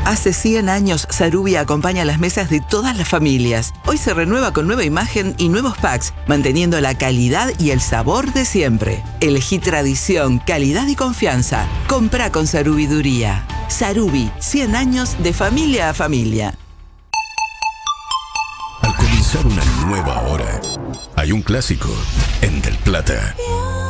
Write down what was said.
Hace 100 años, Sarubi acompaña las mesas de todas las familias. Hoy se renueva con nueva imagen y nuevos packs, manteniendo la calidad y el sabor de siempre. Elegí tradición, calidad y confianza. Comprá con Sarubiduría. Sarubi, 100 años de familia a familia. Al comenzar una nueva hora, hay un clásico en Del Plata.